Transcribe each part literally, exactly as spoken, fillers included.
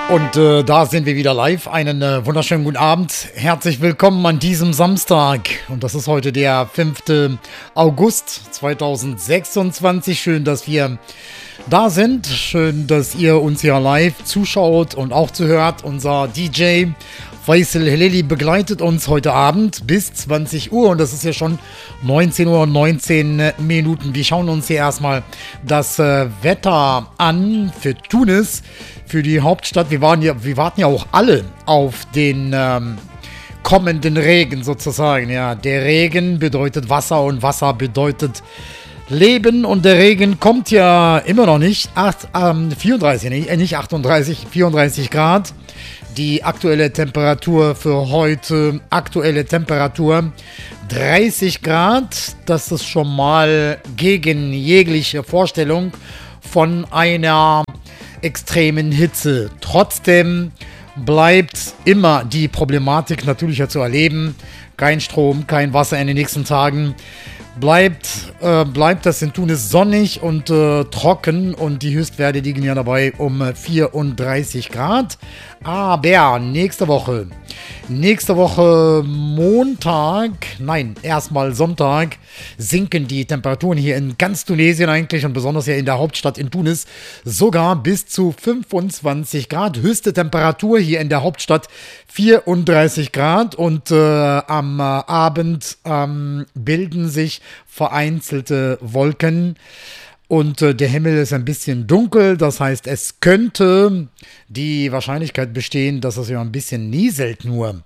Und äh, da sind wir wieder live. Einen äh, wunderschönen guten Abend. Herzlich willkommen an diesem Samstag. Und das ist heute der fünfte August zweitausendsechsundzwanzig. Schön, dass wir da sind. Schön, dass ihr uns hier live zuschaut und auch zuhört. Unser D J Faisal Heleli begleitet uns heute Abend bis zwanzig Uhr. Und das ist ja schon neunzehn Uhr und neunzehn Minuten. Wir schauen uns hier erstmal das äh, Wetter an für Tunis. Für die Hauptstadt. Wir, waren ja, wir warten ja auch alle auf den ähm, kommenden Regen sozusagen. Ja, der Regen bedeutet Wasser und Wasser bedeutet Leben. Und der Regen kommt ja immer noch nicht. Acht, ähm, vierunddreißig, nicht, äh, nicht achtunddreißig, vierunddreißig Grad. Die aktuelle Temperatur für heute, aktuelle Temperatur dreißig Grad. Das ist schon mal gegen jegliche Vorstellung von einer extremen Hitze. Trotzdem bleibt immer die Problematik natürlich zu erleben. Kein Strom, kein Wasser in den nächsten Tagen. Bleibt, äh, bleibt das in Tunis sonnig und äh, trocken und die Höchstwerte liegen ja dabei um vierunddreißig Grad. Aber nächste Woche, nächste Woche Montag, nein, erstmal Sonntag, sinken die Temperaturen hier in ganz Tunesien eigentlich und besonders hier in der Hauptstadt in Tunis sogar bis zu fünfundzwanzig Grad. Höchste Temperatur hier in der Hauptstadt vierunddreißig Grad und äh, am äh, Abend ähm, bilden sich vereinzelte Wolken. Und äh, der Himmel ist ein bisschen dunkel, das heißt, es könnte die Wahrscheinlichkeit bestehen, dass es ja ein bisschen nieselt nur.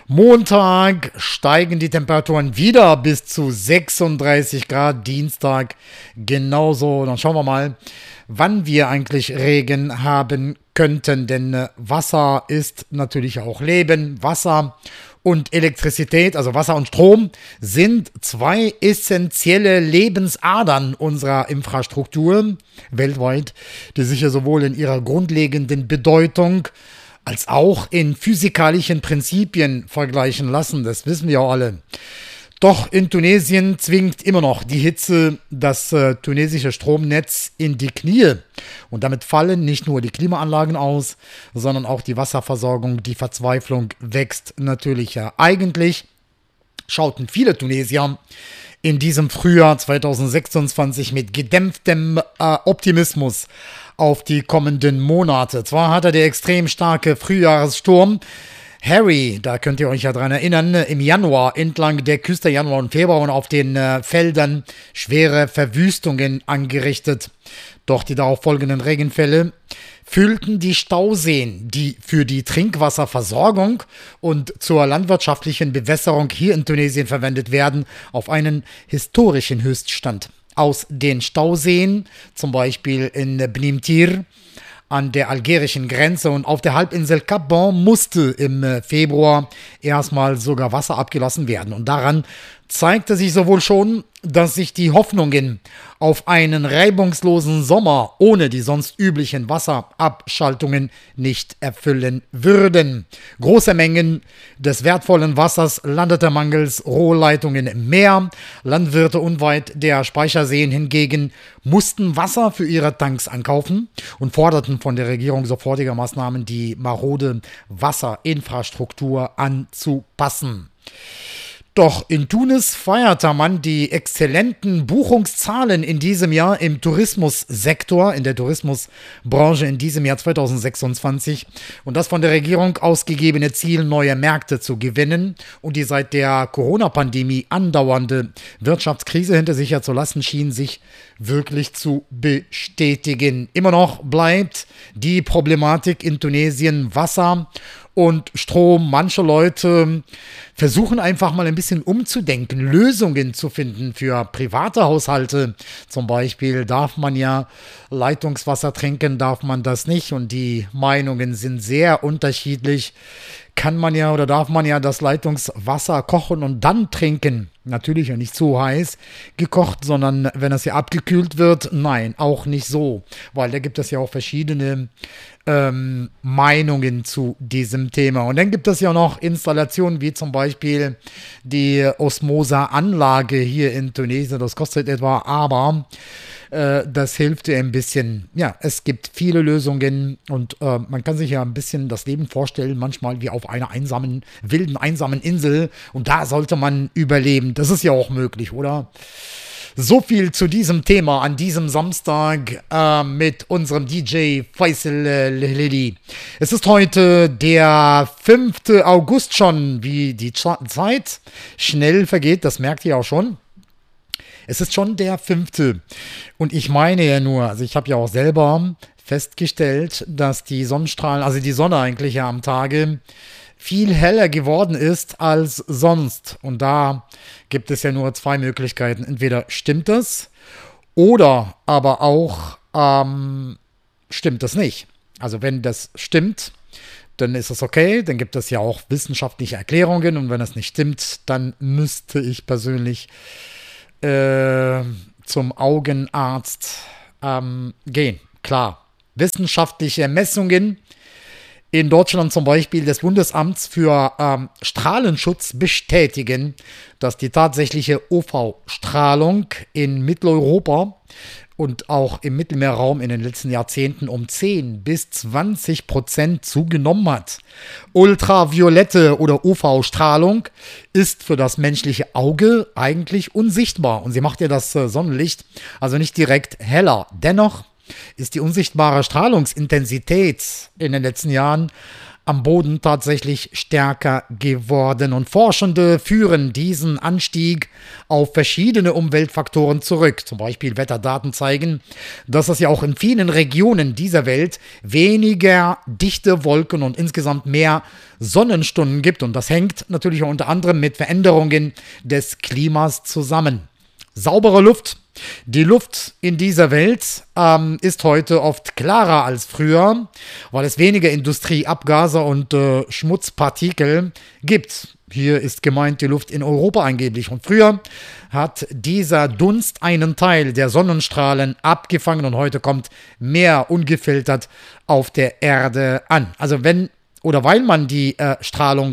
Montag steigen die Temperaturen wieder bis zu sechsunddreißig Grad, Dienstag genauso. Dann schauen wir mal, wann wir eigentlich Regen haben könnten, denn äh, Wasser ist natürlich auch Leben. Wasser und Elektrizität, also Wasser und Strom, sind zwei essentielle Lebensadern unserer Infrastruktur weltweit, die sich ja sowohl in ihrer grundlegenden Bedeutung als auch in physikalischen Prinzipien vergleichen lassen. Das wissen wir auch alle. Doch in Tunesien zwingt immer noch die Hitze das äh, tunesische Stromnetz in die Knie. Und damit fallen nicht nur die Klimaanlagen aus, sondern auch die Wasserversorgung. Die Verzweiflung wächst natürlich. Ja. Eigentlich schauten viele Tunesier in diesem Frühjahr zweitausendsechsundzwanzig mit gedämpftem äh, Optimismus auf die kommenden Monate. Zwar hatte der extrem starke Frühjahrssturm Harry, da könnt ihr euch ja dran erinnern, im Januar entlang der Küste, Januar und Februar und auf den äh, Feldern schwere Verwüstungen angerichtet. Doch die darauf folgenden Regenfälle füllten die Stauseen, die für die Trinkwasserversorgung und zur landwirtschaftlichen Bewässerung hier in Tunesien verwendet werden, auf einen historischen Höchststand. Aus den Stauseen, zum Beispiel in Bnimtir, an der algerischen Grenze und auf der Halbinsel Cap Bon musste im Februar erstmal sogar Wasser abgelassen werden. Und daran zeigte sich sowohl schon, dass sich die Hoffnungen auf einen reibungslosen Sommer ohne die sonst üblichen Wasserabschaltungen nicht erfüllen würden. Große Mengen des wertvollen Wassers landete mangels Rohrleitungen im Meer. Landwirte unweit der Speicherseen hingegen mussten Wasser für ihre Tanks ankaufen und forderten von der Regierung sofortige Maßnahmen, die marode Wasserinfrastruktur anzupassen. Doch in Tunis feierte man die exzellenten Buchungszahlen in diesem Jahr im Tourismussektor, in der Tourismusbranche in diesem Jahr zweitausendsechsundzwanzig und das von der Regierung ausgegebene Ziel, neue Märkte zu gewinnen und die seit der Corona-Pandemie andauernde Wirtschaftskrise hinter sich zu lassen schien, sich wirklich zu bestätigen. Immer noch bleibt die Problematik in Tunesien Wasser und Strom. Manche Leute versuchen einfach mal ein bisschen umzudenken, Lösungen zu finden für private Haushalte. Zum Beispiel darf man ja Leitungswasser trinken, darf man das nicht? Und die Meinungen sind sehr unterschiedlich. Kann man ja oder darf man ja das Leitungswasser kochen und dann trinken? Natürlich ja nicht so heiß gekocht, sondern wenn es ja abgekühlt wird, nein, auch nicht so. Weil da gibt es ja auch verschiedene ähm, Meinungen zu diesem Thema. Und dann gibt es ja noch Installationen wie zum Beispiel die Osmosa-Anlage hier in Tunesien. Das kostet etwa aber Äh, das hilft dir ein bisschen. Ja, es gibt viele Lösungen und äh, man kann sich ja ein bisschen das Leben vorstellen, manchmal wie auf einer einsamen, wilden, einsamen Insel und da sollte man überleben. Das ist ja auch möglich, oder? So viel zu diesem Thema an diesem Samstag äh, mit unserem D J Faisal äh, Lili. Es ist heute der fünfte August schon, wie die Zeit schnell vergeht, das merkt ihr auch schon. Es ist schon der fünfte. Und ich meine ja nur, also ich habe ja auch selber festgestellt, dass die Sonnenstrahlen, also die Sonne eigentlich ja am Tage viel heller geworden ist als sonst. Und da gibt es ja nur zwei Möglichkeiten. Entweder stimmt das oder aber auch ähm, stimmt das nicht. Also wenn das stimmt, dann ist es okay. Dann gibt es ja auch wissenschaftliche Erklärungen. Und wenn das nicht stimmt, dann müsste ich persönlich äh, zum Augenarzt ähm, gehen. Klar, wissenschaftliche Messungen in Deutschland zum Beispiel des Bundesamts für ähm, Strahlenschutz bestätigen, dass die tatsächliche U V-Strahlung in Mitteleuropa und auch im Mittelmeerraum in den letzten Jahrzehnten um zehn bis zwanzig Prozent zugenommen hat. Ultraviolette oder U V-Strahlung ist für das menschliche Auge eigentlich unsichtbar und sie macht ja das äh, Sonnenlicht also nicht direkt heller. Dennoch ist die unsichtbare Strahlungsintensität in den letzten Jahren am Boden tatsächlich stärker geworden. Und Forschende führen diesen Anstieg auf verschiedene Umweltfaktoren zurück. Zum Beispiel Wetterdaten zeigen, dass es ja auch in vielen Regionen dieser Welt weniger dichte Wolken und insgesamt mehr Sonnenstunden gibt. Und das hängt natürlich auch unter anderem mit Veränderungen des Klimas zusammen. Saubere Luft. Die Luft in dieser Welt ähm, ist heute oft klarer als früher, weil es weniger Industrieabgase und äh, Schmutzpartikel gibt. Hier ist gemeint die Luft in Europa angeblich. Und früher hat dieser Dunst einen Teil der Sonnenstrahlen abgefangen und heute kommt mehr ungefiltert auf der Erde an. Also wenn oder weil man die äh, Strahlung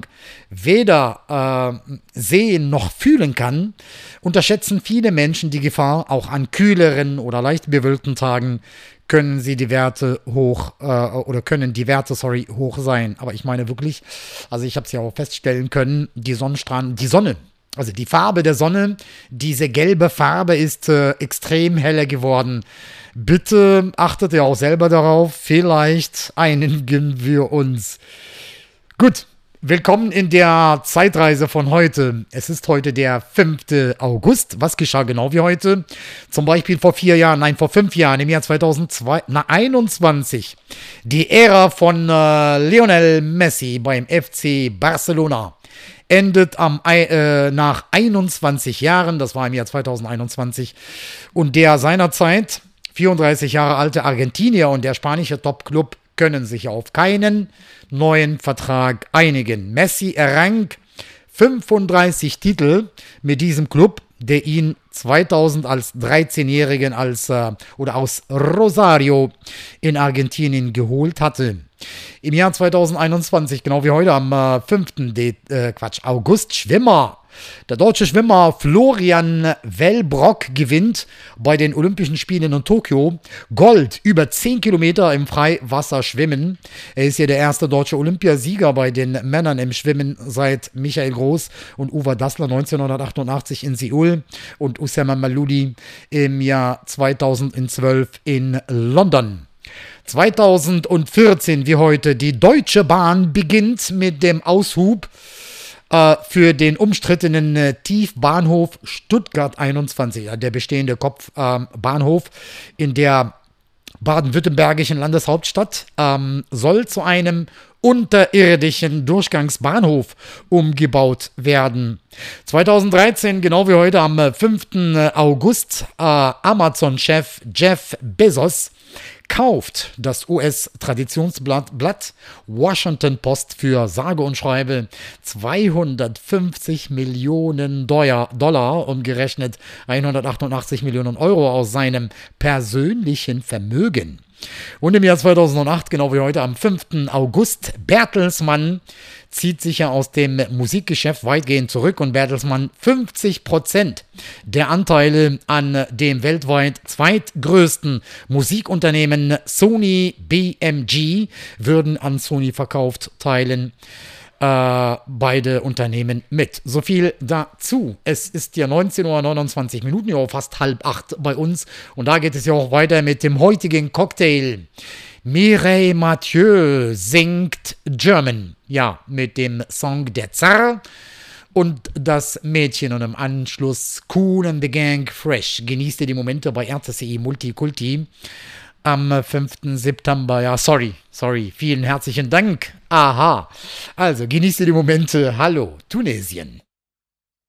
weder äh, sehen noch fühlen kann, unterschätzen viele Menschen die Gefahr. Auch an kühleren oder leicht bewölkten Tagen können sie die Werte hoch äh, oder können die Werte, sorry, hoch sein. Aber ich meine wirklich, also ich habe es ja auch feststellen können, die Sonnenstrahlen, die Sonne, also die Farbe der Sonne, diese gelbe Farbe ist äh, extrem heller geworden. Bitte achtet ihr auch selber darauf, vielleicht einigen wir uns. Gut, willkommen in der Zeitreise von heute. Es ist heute der fünfte August. Was geschah genau wie heute? Zum Beispiel vor vier Jahren, nein, vor fünf Jahren, im Jahr zweitausendeinundzwanzig. Die Ära von äh, Lionel Messi beim F C Barcelona endet am, äh, nach einundzwanzig Jahren, das war im Jahr zweitausendeinundzwanzig, und der seinerzeit vierunddreißig Jahre alte Argentinier und der spanische Topclub können sich auf keinen neuen Vertrag einigen. Messi errang fünfunddreißig Titel mit diesem Club, der ihn zweitausend als dreizehnjährigen als, äh, oder aus Rosario in Argentinien geholt hatte. Im Jahr zweitausendeinundzwanzig, genau wie heute am äh, fünften De- äh, Quatsch, August, Schwimmer. Der deutsche Schwimmer Florian Wellbrock gewinnt bei den Olympischen Spielen in Tokio Gold über zehn Kilometer im Freiwasserschwimmen. Er ist ja der erste deutsche Olympiasieger bei den Männern im Schwimmen seit Michael Groß und Uwe Dassler neunzehnhundertachtundachtzig in Seoul und Usama Maloudi im Jahr zweitausendzwölf in London. zweitausendvierzehn wie heute, die Deutsche Bahn beginnt mit dem Aushub äh, für den umstrittenen äh, Tiefbahnhof Stuttgart einundzwanzig, ja, der bestehende Kopfbahnhof äh, in der baden-württembergischen Landeshauptstadt ähm, soll zu einem unterirdischen Durchgangsbahnhof umgebaut werden. zweitausenddreizehn, genau wie heute am fünften August, äh, Amazon-Chef Jeff Bezos kauft das U S-Traditionsblatt Blatt Washington Post für sage und schreibe zweihundertfünfzig Millionen Dollar, umgerechnet hundertachtundachtzig Millionen Euro aus seinem persönlichen Vermögen. Und im Jahr zweitausendacht, genau wie heute am fünften August, Bertelsmann zieht sich ja aus dem Musikgeschäft weitgehend zurück und Bertelsmann fünfzig Prozent der Anteile an dem weltweit zweitgrößten Musikunternehmen Sony B M G würden an Sony verkauft, teilen äh, beide Unternehmen mit. So viel dazu. Es ist ja neunzehn Uhr neunundzwanzig Minuten, ja fast halb acht bei uns und da geht es ja auch weiter mit dem heutigen Cocktail. Mireille Mathieu singt German, ja, mit dem Song Der Zar und das Mädchen und im Anschluss Kool and the Gang Fresh. Genießt ihr die Momente bei R T C I Multikulti am fünften September. Ja, sorry, sorry, vielen herzlichen Dank. Aha, also genießt ihr die Momente. Hallo, Tunesien.